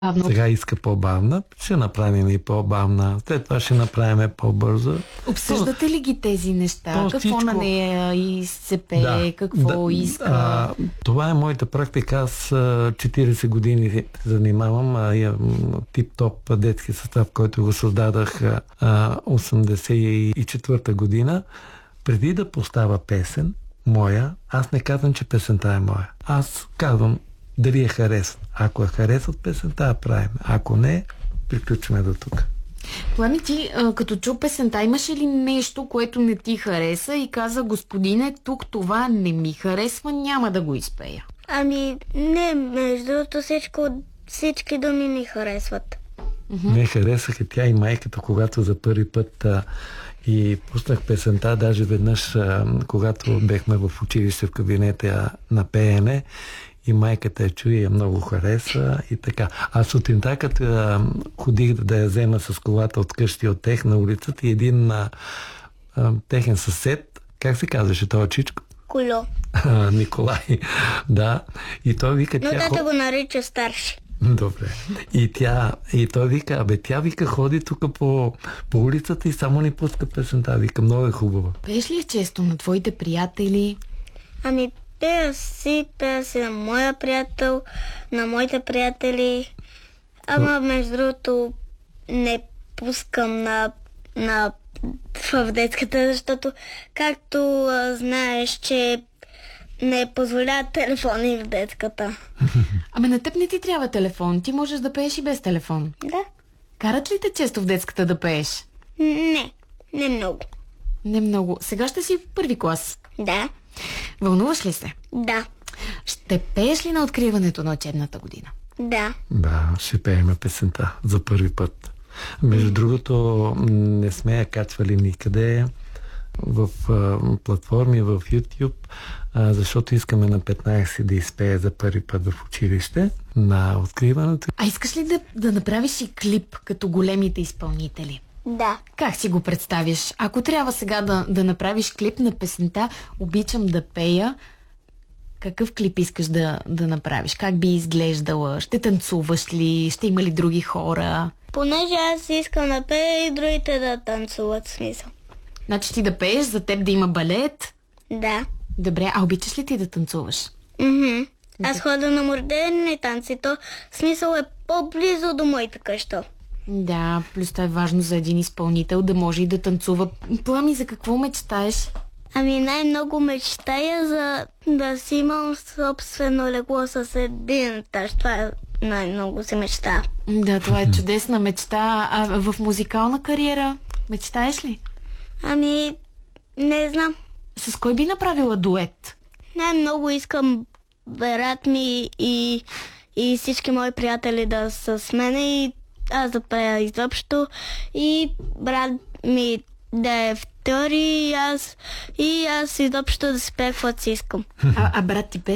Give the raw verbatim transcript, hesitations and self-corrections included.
Бавно. Сега иска по-бавна, ще направим и по-бавна, след това ще направим по-бързо. Обсъждате ли ги тези неща? То Какво всичко... на нея и се пее, да, какво да, иска? А, това е моята практика. Аз четирийсет години се занимавам. А, я, тип-топ детски състав, който го създадах а, осемдесет и четвърта година. Преди да поставя песен моя, аз не казвам, че песента е моя. Аз казвам дали е харесва. Ако е харесват песента, я правим. Ако не, приключваме до тук. Плани, ти а, като чу песента, имаше ли нещо, което не ти хареса и каза: господине, тук това не ми харесва, няма да го изпея? Ами, не, между другото всичко, всички думи ми харесват. Mm-hmm. Не харесаха тя и майката, когато за първи път а, и пуснах песента, даже веднъж, а, когато бехме в училище в кабинета на пеене, и майката я чуи и я много хареса и така. А сутринта, като а, ходих да я взема с колата от къщи от тех на улицата, и един а, а, техен съсед, как се казваше това чичко? Коло. Николай, да. И той вика... Но тя... тата го нарича старши. Добре. И тя, и той вика, абе, тя вика, ходи тук по, по улицата и само ни пуска песента. Вика, много е хубава. Пееш ли често на твоите приятели? Ами, пея си, пея си на моя приятел, на моите приятели. Ама, между другото, не пускам на, на в детската, защото, както а, знаеш, че не позволяват телефони в детската. Ами на теб не ти трябва телефон. Ти можеш да пееш и без телефон. Да. Карат ли те често в детската да пееш? Не, не много. Не много. Сега ще си в първи клас. Да. Вълнуваш ли се? Да. Ще пееш ли на откриването на учебната година? Да. Да, ще пеем песента за първи път. Между другото, не сме я качвали никъде в а, платформи, в YouTube, а, защото искаме на петнайсет да изпее за първи път в училище на откриването. А искаш ли да, да направиш и клип като големите изпълнители? Да. Как си го представяш? Ако трябва сега да, да направиш клип на песента "Обичам да пея", какъв клип искаш да, да направиш? Как би изглеждала? Ще танцуваш ли? Ще има ли други хора? Понеже аз искам да пея и другите да танцуват, смисъл. Значи ти да пееш, за теб да има балет? Да. Добре, а обичаш ли ти да танцуваш? Mm-hmm. Аз ходя на модерни танци, то смисъл е по-близо до моята къща. Да, плюс това е важно за един изпълнител да може и да танцува. Плами, за какво мечтаеш? Ами най-много мечтая за да си имам собствено легло с един етаж. Това е най-много си мечта. Да, това е чудесна мечта. А в музикална кариера мечтаеш ли? Ами, не знам. С кой би направила дует? Най-много искам брат ми и, и всички мои приятели да са с мене и аз да пея изобщо. И брат ми да е втори и аз, и аз изобщо да си пея каквото си искам. А, а брат ти пее?